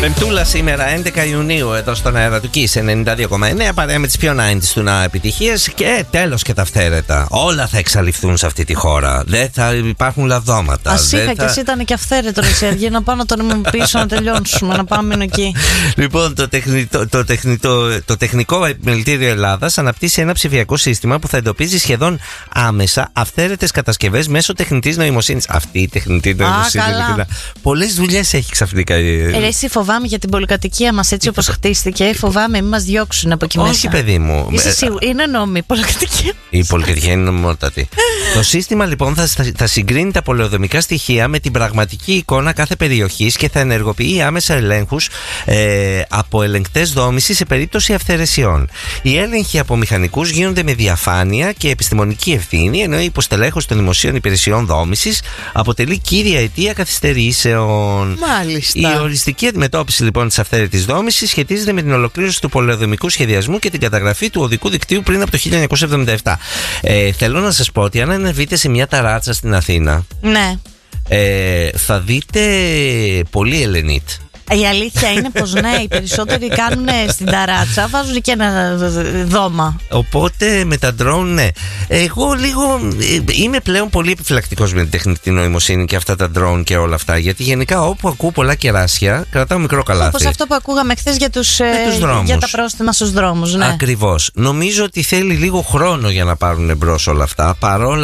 Πεμπτούλα σήμερα, 11 Ιουνίου, εδώ στον αέρα του Kiss 92,9. Παρέα με τις πιο 90s του να επιτυχίες. Και τέλος και τα αυθαίρετα. Όλα θα εξαλειφθούν σε αυτή τη χώρα. Δεν θα υπάρχουν λαδώματα. Ας είχα και εσύ ήταν και αυθαίρετο, ρε Σεργή, να πάω να τον πίσω να τελειώσουμε, να πάμε εκεί. Λοιπόν, το Τεχνικό Επιμελητήριο Ελλάδας αναπτύσσει ένα ψηφιακό σύστημα που θα εντοπίζει σχεδόν άμεσα αυθαίρετες κατασκευές μέσω τεχνητής νοημοσύνης. Αυτή η τεχνητή νοημοσύνη. Πολλές δουλειές έχει ξαφνικά. Εσύ φοβάμαι για την πολυκατοικία μας έτσι όπως χτίστηκε. Φοβάμαι μην μας διώξουν από εκεί μέσα. Όχι, παιδί μου. Είναι νόμιμη η πολυκατοικία. Η πολυκατοικία είναι νομιμότατη. Το σύστημα λοιπόν θα συγκρίνει τα πολεοδομικά στοιχεία με την πραγματική εικόνα κάθε περιοχής και θα ενεργοποιεί άμεσα ελέγχους από ελεγκτές δόμησης σε περίπτωση αυθαιρεσιών. Οι έλεγχοι από μηχανικούς γίνονται με διαφάνεια και επιστημονική ευθύνη, ενώ η υποστελέχωση των δημοσίων υπηρεσιών δόμησης αποτελεί κύρια αιτία καθυστερήσεων. Μάλιστα. Η οριστική αντιμετώπιση λοιπόν της αυθαίρετης δόμησης σχετίζεται με την ολοκλήρωση του πολεοδομικού σχεδιασμού και την καταγραφή του οδικού δικτύου πριν από το 1977. Θέλω να σας πω ότι αν ανεβείτε σε μια ταράτσα στην Αθήνα, ναι, θα δείτε πολύ Ελενίτ. Η αλήθεια είναι πως ναι, οι περισσότεροι κάνουν στην ταράτσα, βάζουν και ένα δώμα. Οπότε με τα drone, ναι. Εγώ λίγο είμαι πλέον πολύ επιφυλακτικός με την τεχνητή νοημοσύνη και αυτά τα drone και όλα αυτά. Γιατί γενικά όπου ακούω πολλά κεράσια, κρατάω μικρό καλάθι. Όπως αυτό που ακούγαμε χθες για τα πρόστιμα στους δρόμους, ναι. Ακριβώς. Νομίζω ότι θέλει λίγο χρόνο για να πάρουν εμπρός όλα αυτά.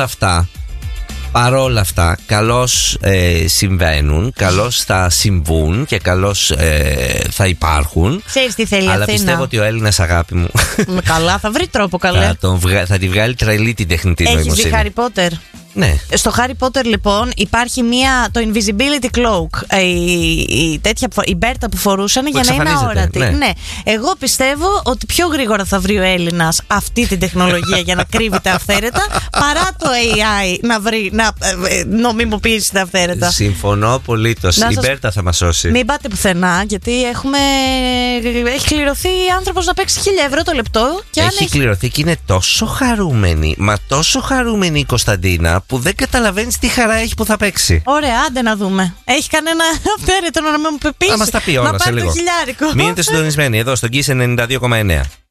Παρόλα αυτά, καλώς συμβαίνουν, καλώς θα συμβούν και καλώς θα υπάρχουν. Ξέρεις τι θέλει η Αλλά Αθήνα. πιστεύω ότι ο Έλληνας, αγάπη μου, καλά, θα βρει τρόπο, καλέ. θα τη βγάλει τρελή την τεχνητή νοημοσύνη. Έχεις δει Χάρι Πότερ? Ναι. Στο Harry Potter λοιπόν υπάρχει το invisibility cloak, η μπέρτα που φορούσαν για να είναι αόρατη. Ναι. Εγώ πιστεύω ότι πιο γρήγορα θα βρει ο Έλληνας αυτή την τεχνολογία για να κρύβει τα αυθαίρετα παρά το AI να νομιμοποιήσει τα αυθαίρετα. Συμφωνώ απολύτως. Η μπέρτα θα μας σώσει. Μην πάτε πουθενά, γιατί έχει κληρωθεί άνθρωπος να παίξει 1.000 ευρώ το λεπτό. Και έχει κληρωθεί και είναι τόσο χαρούμενη, μα τόσο χαρούμενη η Κωνσταντίνα, που δεν καταλαβαίνεις τι χαρά έχει που θα παίξει. Ωραία, άντε να δούμε. Έχει κανένα αυθαίρετο να με μου πείσει? Θα μας τα πει όλα σε λίγο. Χιλιάρικο. Μείνετε συντονισμένοι εδώ στο Kiss 92,9.